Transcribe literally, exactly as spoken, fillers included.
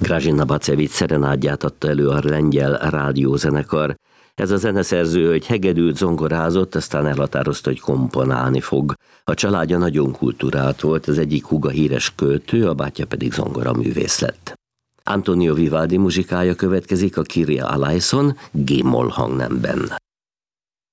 Grażyna Bacevich szerenádját adta elő a lengyel rádiózenekar. Ez a zeneszerző, hogy hegedűt, zongorázott, aztán elhatározta, hogy komponálni fog. A családja nagyon kultúrált volt, az egyik húga híres költő, a bátyja pedig zongoraművész lett. Antonio Vivaldi muzsikája következik a Kyrie eleison G-moll hangnemben.